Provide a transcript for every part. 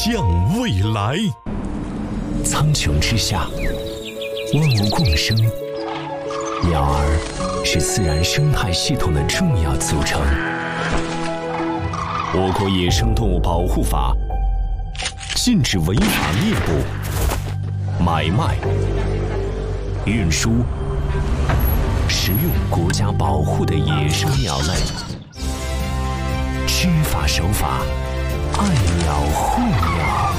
向未来。 苍穹之下，万物共生，鸟儿是自然生态系统的重要组成。我国野生动物保护法禁止违法猎捕、买卖、运输、食用国家保护的野生鸟类。知法守法，爱鸟护鸟。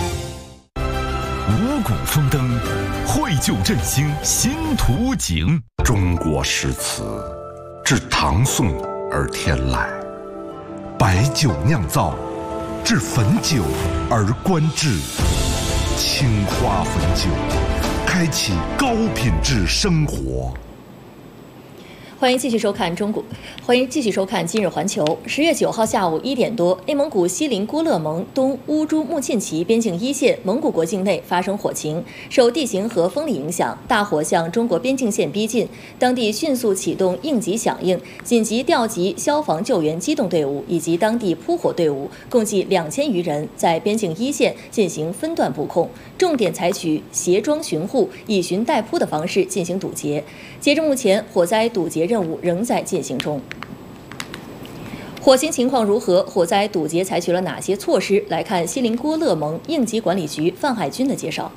五谷丰登，绘就振兴新图景。 中国诗词自唐宋而天来，白酒酿造，至汾酒而观致。青花汾酒，开启高品质生活。 欢迎继续收看今日环球。10月9号下午1点多，内蒙古锡林郭勒盟东乌珠穆沁旗边境一线蒙古国境内发生火情，受地形和风力影响，大火向中国边境线逼近。当地迅速启动应急响应，紧急调集消防救援机动队伍以及当地扑火队伍，共计2000余人，在边境一线进行分段布控，重点采取协装巡护、以巡代扑的方式进行堵截。截至目前，火灾堵截任务仍在进行中。火情情况如何？火灾堵截采取了哪些措施？来看锡林郭勒盟应急管理局范海军的介绍。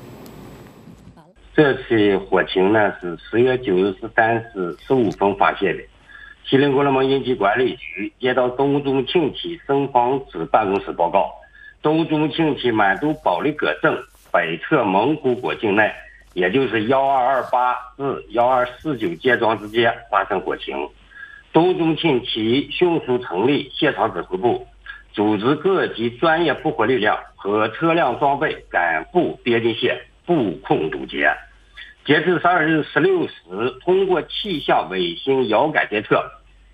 这起火情呢是10月9日13时15分发现的。锡林郭勒盟应急管理局接到东乌珠穆沁旗省防指办公室报告，东乌珠穆沁旗满都保利葛镇北侧蒙古国境内，也就是1228至1249街庄之间发生火情。东乌珠穆沁旗迅速成立现场指挥部，组织各级专业扑火力量和车辆装备赶赴边境线布控堵截。截至12日16时，通过气象卫星遥感监测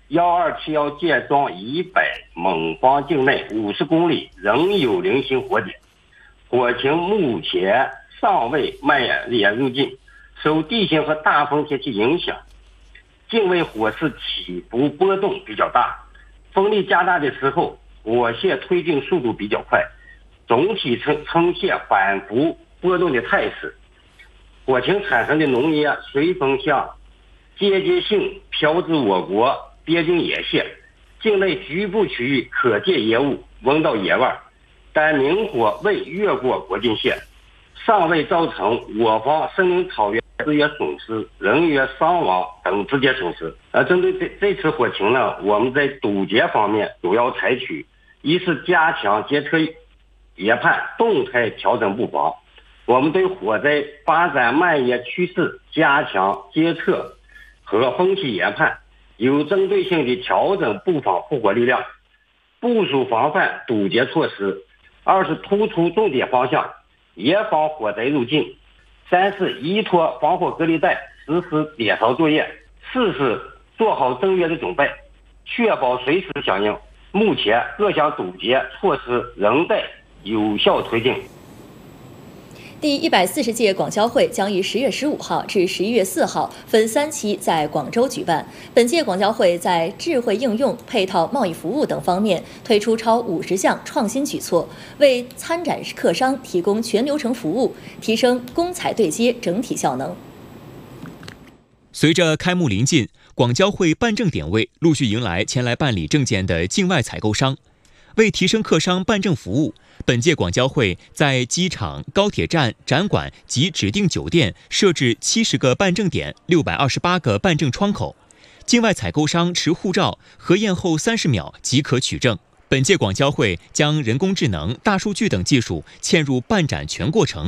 ，1271街庄以北蒙方境内50公里仍有零星火点，火情目前尚未蔓延入境。受地形和大风天气影响，境内火势起伏波动比较大，风力加大的时候，火线推进速度比较快，总体呈现反复波动的态势。火情产生的浓烟随风向间接性飘至我国边境沿线，境内局部区域可见烟雾，闻到烟味，但明火未越过国境线，尚未造成我方森林草原资源损失、人员伤亡等直接损失。针对这次火情呢，我们在堵截方面主要采取：一是加强监测研判，动态调整布防。我们对火灾发展蔓延趋势加强监测和分析研判，有针对性地调整布防扑火力量，部署防范堵截措施。二是突出重点方向，严防火灾入境。三是依托防火隔离带实施点烧作业。四是做好增援的准备，确保随时响应。目前各项堵截措施仍在有效推进。 第140届广交会将于10月15号至11月4号分3期在广州举办。本届广交会在智慧应用、配套贸易服务等方面推出超50项创新举措，为参展客商提供全流程服务，提升供采对接整体效能。 随着开幕临近，广交会办证点位陆续迎来前来办理证件的境外采购商。为提升客商办证服务，本届广交会在机场、高铁站、展馆及指定酒店设置70个办证点、628个办证窗口。境外采购商持护照核验后30秒即可取证。本届广交会将人工智能、大数据等技术嵌入办展全过程，